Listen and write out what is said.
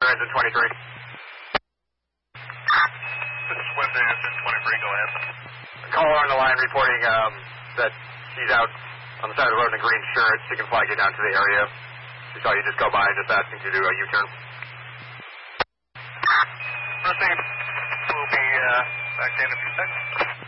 engine 23. This is Wednesday, engine 23, go ahead. Caller on the line reporting that she's out on the side of the road in a green shirt. She can flag you down to the area. She saw you just go by, just asking you to do a U-turn. Proceed. We'll be back in a few seconds.